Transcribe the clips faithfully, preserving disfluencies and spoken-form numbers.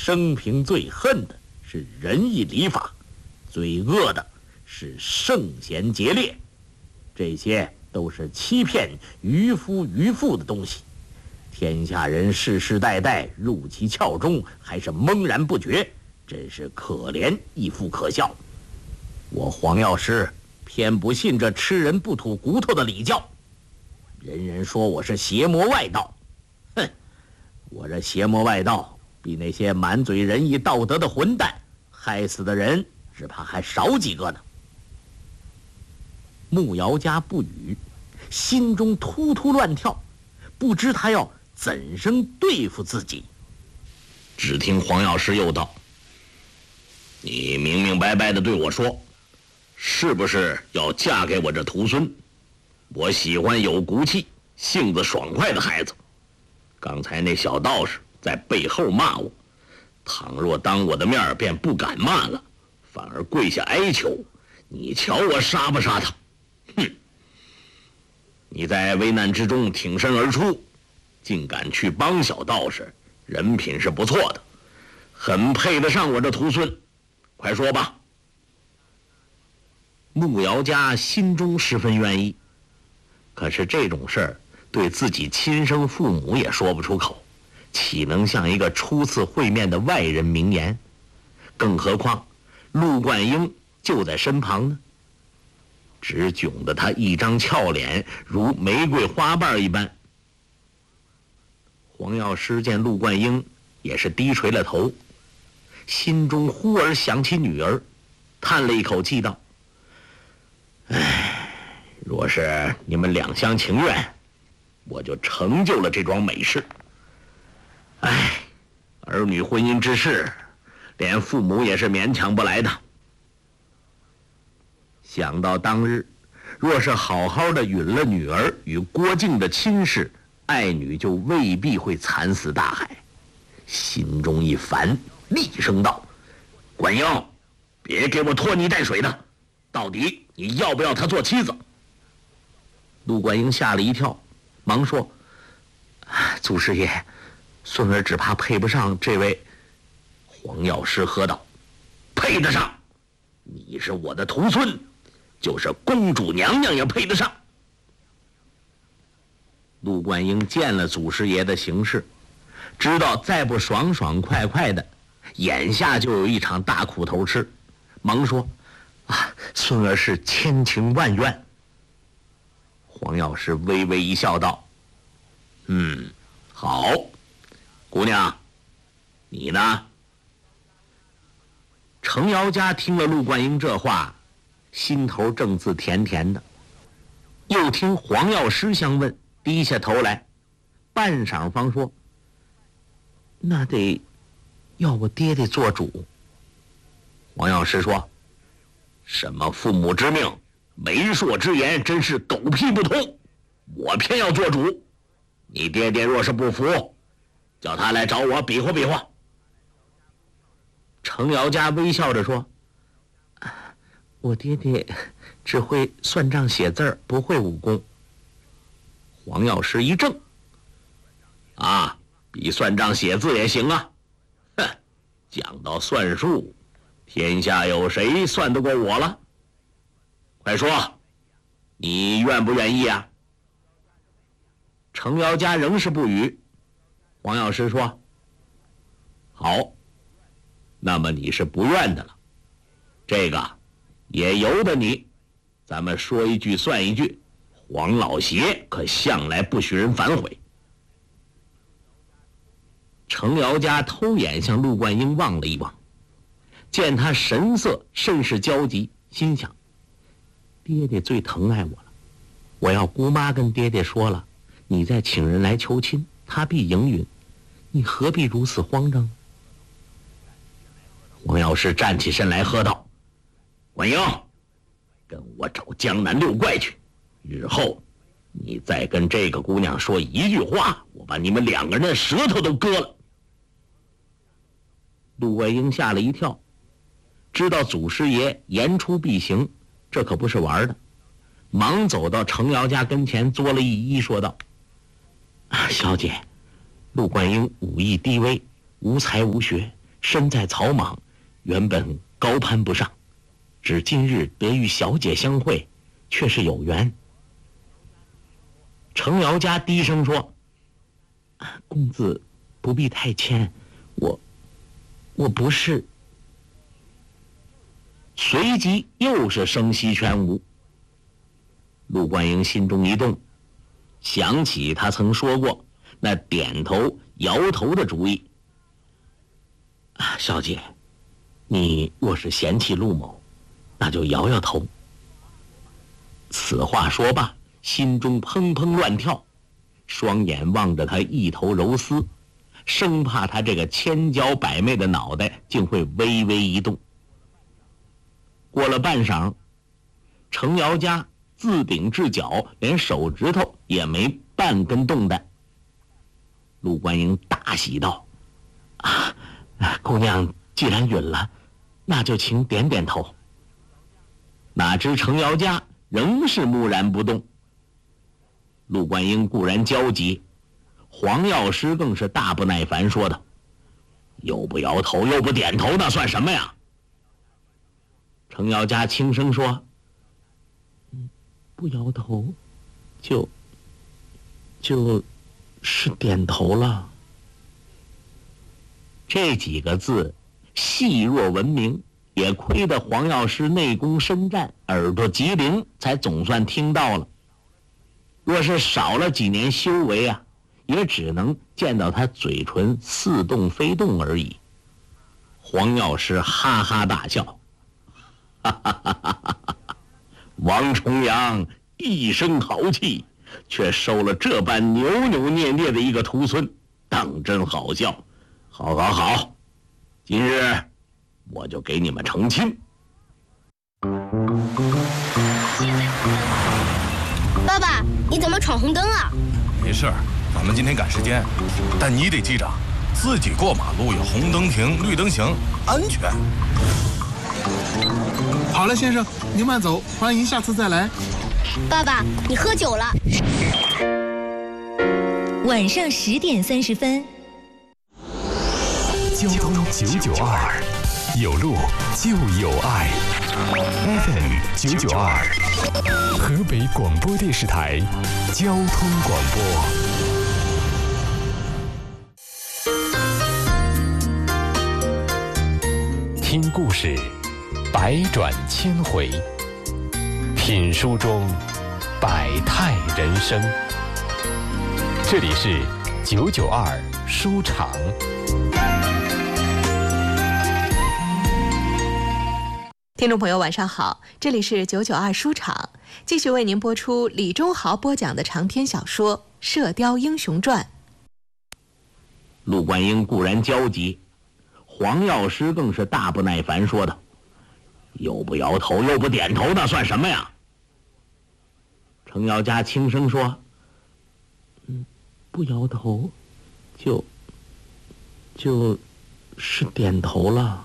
生平最恨的是仁义礼法，最恶的是圣贤节烈，这些都是欺骗渔夫渔妇的东西。天下人世世代代入其窍中，还是懵然不觉，真是可怜亦复可笑。我黄药师偏不信这吃人不吐骨头的礼教，人人说我是邪魔外道。哼，我这邪魔外道比那些满嘴仁义道德的混蛋害死的人只怕还少几个呢。穆瑶家不语，心中突突乱跳，不知他要怎生对付自己。 只听黄药师又道：“你明明白白的对我说，是不是要嫁给我这徒孙？我喜欢有骨气、性子爽快的孩子。刚才那小道士在背后骂我，倘若当我的面便不敢骂了，反而跪下哀求，你瞧我杀不杀他？哼！你在危难之中挺身而出，竟敢去帮小道士，人品是不错的，很配得上我这徒孙。快说吧。” 穆瑶家心中十分愿意，可是这种事儿对自己亲生父母也说不出口，岂能像一个初次会面的外人明言？更何况陆冠英就在身旁呢，只窘得他一张俏脸如玫瑰花瓣一般。黄药师见陆冠英也是低垂了头，心中忽而想起女儿，叹了一口气道：“唉，若是你们两厢情愿，我就成就了这桩美事。唉，儿女婚姻之事，连父母也是勉强不来的。想到当日，若是好好的允了女儿与郭靖的亲事，爱女就未必会惨死大海。心中一烦，厉声道：‘冠英，别给我拖泥带水的，到底你要不要她做妻子？’陆冠英吓了一跳，忙说：‘祖师爷，孙儿只怕配不上这位。’黄药师喝道：‘配得上？你是我的徒孙，就是公主娘娘也配得上。’陆冠英见了祖师爷的行事，知道再不爽爽快快的，眼下就有一场大苦头吃，忙说：‘啊，孙儿是千情万愿。’黄药师微微一笑道：‘嗯，好，姑娘，你呢？’程瑶家听了陆冠英这话，心头正自甜甜的，又听黄药师相问，低下头来，半晌方说：‘那得要我爹爹做主。’黄药师说：‘什么父母之命，媒妁之言，真是狗屁不通，我偏要做主。你爹爹若是不服，叫他来找我比划比划。’程瑶家微笑着说：‘我爹爹只会算账写字儿，不会武功。’黄药师一怔：‘啊，比算账写字也行啊！哼，讲到算术，天下有谁算得过我了？快说，你愿不愿意啊？’程瑶家仍是不语。黄药师说：‘好，那么你是不愿的了，这个也由得你。咱们说一句算一句，黄老邪可向来不许人反悔。’程瑶家偷眼向陆冠英望了一望，见他神色甚是焦急，心想：爹爹最疼爱我了，我要姑妈跟爹爹说了，你再请人来求亲，他必应允，你何必如此慌张？黄药师站起身来喝道：‘冠英，跟我找江南六怪去，日后你再跟这个姑娘说一句话，我把你们两个人的舌头都割了。’陆冠英吓了一跳，知道祖师爷言出必行，这可不是玩的，忙走到程瑶家跟前，作了一揖，说道：‘啊，小姐，陆冠英武艺低微，无才无学， 身在草莽，原本高攀不上，只今日得与小姐相会，却是有缘。程瑶家低声说：“公子不必太谦，我我不是。”随即又是声息全无。陆冠英心中一动，想起他曾说过那点头摇头的主意。啊，小姐，你若是嫌弃陆某，那就摇摇头。此话说罢，心中砰砰乱跳，双眼望着他一头柔丝，生怕他这个千娇百媚的脑袋竟会微微一动。过了半晌，程瑶家自顶至脚，连手指头也没半根动弹。陆冠英大喜道：“啊，姑娘既然允了，那就请点点头。”哪知程瑶家仍是木然不动。陆冠英固然焦急，黄药师更是大不耐烦，说道：“又不摇头又不点头，那算什么呀？”程瑶家轻声说：“嗯，不摇头，就就是点头了。”这几个字细若闻名，也亏得黄药师内功深湛，耳朵极灵，才总算听到了。若是少了几年修为啊，也只能见到他嘴唇似动非动而已。黄药师哈哈大笑：“哈哈哈哈哈哈！王重阳一身豪气，却收了这般扭扭捏捏的一个徒孙，当真好笑。好好好，今日我就给你们成亲。” 爸爸，你怎么闯红灯啊？ 没事儿，咱们今天赶时间，但你得记着，自己过马路要红灯停，绿灯行，安全。 好了，先生，您慢走，欢迎下次再来。 爸爸，你喝酒了。 晚上十点三十分。 交通九九二，有路就有爱。F M 九九二，河北广播电视台交通广播。听故事，百转千回；品书中，百态人生。这里是九九二书场。 听众朋友晚上好，这里是九九二书场，继续为您播出李忠豪播讲的长篇小说《射雕英雄传》。 陆冠英固然焦急，黄药师更是大不耐烦，说道：“又不摇头又不点头，那算什么呀？”程瑶家轻声说：“嗯，不摇头，就就是点头了。”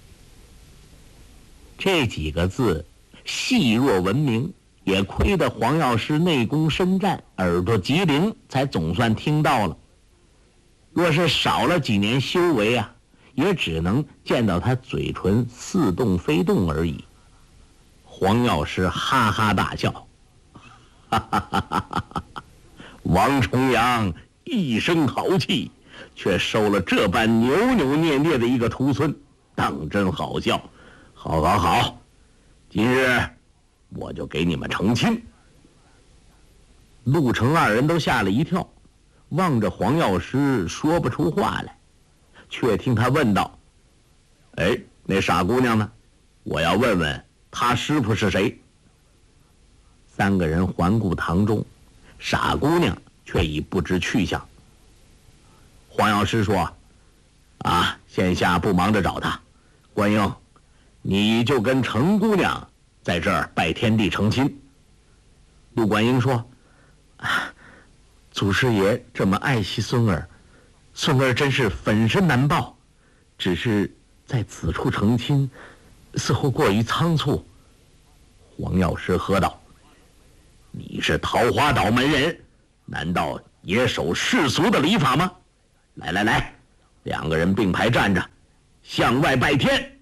这几个字细若闻名，也亏得黄药师内功深湛，耳朵极灵，才总算听到了。若是少了几年修为啊，也只能见到他嘴唇似动非动而已。黄药师哈哈大笑：“哈哈哈哈哈哈！王重阳一身豪气，却收了这般扭扭捏捏的一个徒孙，当真好笑。好好好，今日我就给你们成亲。”陆程二人都吓了一跳，望着黄药师说不出话来，却听他问道：“哎，那傻姑娘呢？我要问问她师傅是谁。”三个人环顾堂中，傻姑娘却已不知去向。黄药师说：“啊，现下不忙着找她，冠英，你就跟程姑娘在这儿拜天地成亲。”陆冠英说：“啊，祖师爷这么爱惜孙儿，孙儿真是粉身难报，只是在此处成亲，似乎过于仓促。”黄药师喝道：“你是桃花岛门人，难道也守世俗的礼法吗？来来来，两个人并排站着， 向外拜天。”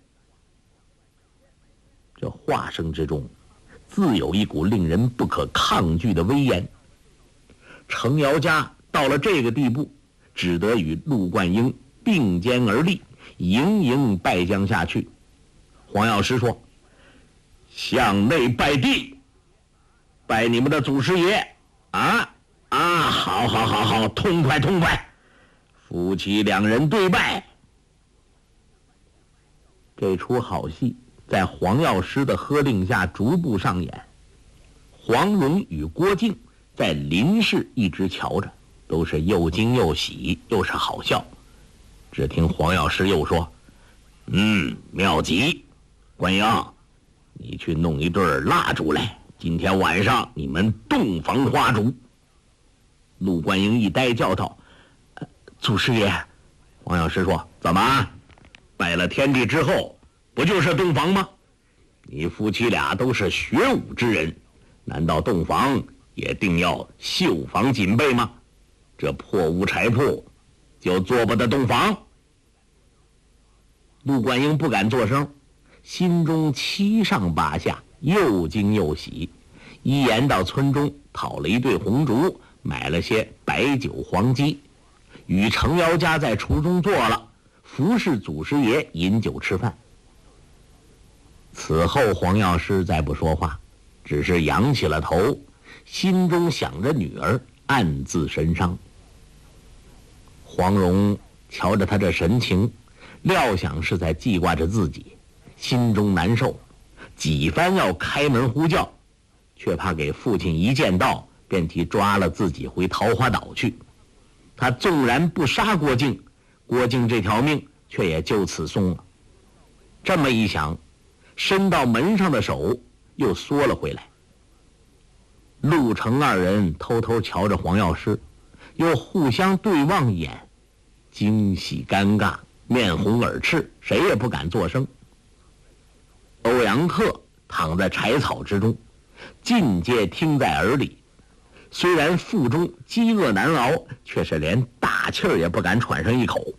这话声之中，自有一股令人不可抗拒的威严。程瑶家到了这个地步，只得与陆冠英并肩而立，迎迎拜将下去。黄药师说：“向内拜地，拜你们的祖师爷啊啊！好好好好，痛快痛快！夫妻两人对拜。”这出好戏在黄药师的喝令下逐步上演。黄蓉与郭靖在林氏一直瞧着，都是又惊又喜，又是好笑。只听黄药师又说：“嗯，妙极，冠英，你去弄一对蜡烛来，今天晚上你们洞房花烛。”陆冠英一呆，叫道：“呃、祖师爷。”黄药师说：“怎么，拜了天地之后，不就是洞房吗？你夫妻俩都是学武之人，难道洞房也定要绣房锦被吗？这破屋柴铺，就做不得洞房。”陆冠英不敢作声，心中七上八下，又惊又喜，一言到村中讨了一对红烛，买了些白酒黄鸡，与程瑶家在厨中坐了，服侍祖师爷饮酒吃饭。此后黄药师再不说话，只是仰起了头，心中想着女儿，暗自神伤。黄蓉瞧着他这神情，料想是在记挂着自己，心中难受，几番要开门呼叫，却怕给父亲一见到便提抓了自己回桃花岛去。他纵然不杀郭靖，郭靖这条命却也就此松了。这么一想，伸到门上的手又缩了回来。陆程二人偷偷瞧着黄药师，又互相对望一眼，惊喜尴尬，面红耳赤，谁也不敢作声。欧阳克躺在柴草之中，尽皆听在耳里，虽然腹中饥饿难熬，却是连大气儿也不敢喘上一口。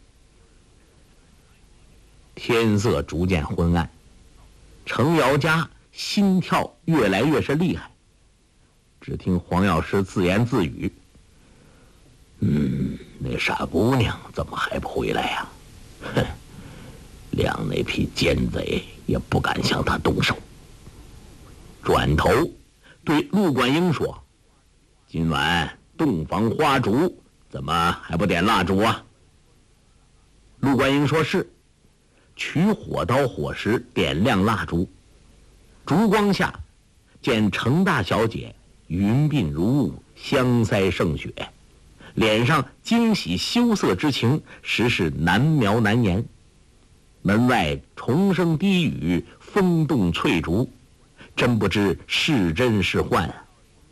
天色逐渐昏暗，程瑶家心跳越来越是厉害。只听黄药师自言自语：“嗯，那傻姑娘怎么还不回来呀？哼，谅那批奸贼也不敢向她动手。”转头对陆冠英说：“今晚洞房花烛，怎么还不点蜡烛啊？”陆冠英说是，取火刀火石点亮蜡烛，烛光下见程大小姐云鬓如雾，香腮胜雪，脸上惊喜羞涩之情，实是难描难言。门外重声低语，风动翠竹，真不知是真是幻啊。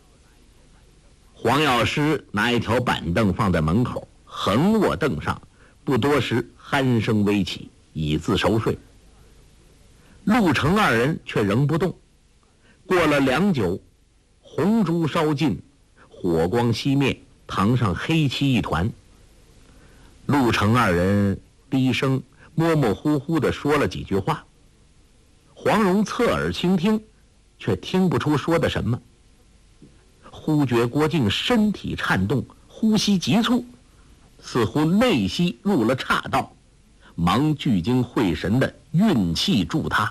黄药师拿一条板凳放在门口，横卧凳上，不多时鼾声微起，以自熟睡。陆程二人却仍不动。过了良久，红烛烧尽，火光熄灭，堂上黑漆一团。陆程二人低声模模糊糊地说了几句话，黄蓉侧耳倾听，却听不出说的什么。忽觉郭靖身体颤动，呼吸急促，似乎内息入了岔道，忙聚精会神地运气助他。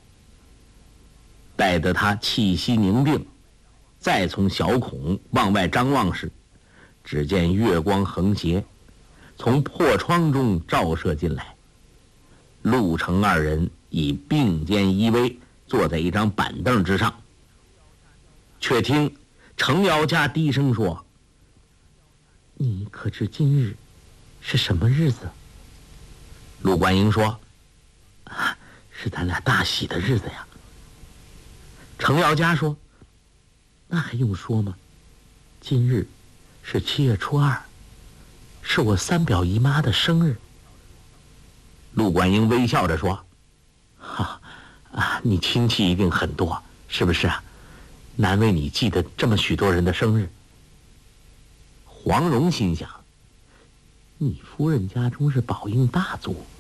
待得他气息凝定，再从小孔往外张望时，只见月光横斜，从破窗中照射进来。陆程二人已并肩依偎，坐在一张板凳之上。却听程瑶家低声说：“你可知今日是什么日子？”陆冠英说：“啊，是咱俩大喜的日子呀。”程瑶家说：“那还用说吗？今日是七月初二，是我三表姨妈的生日。”陆冠英微笑着说：“哈啊，你亲戚一定很多，是不是啊？难为你记得这么许多人的生日。”黄蓉心想：你夫人家中是宝应大族，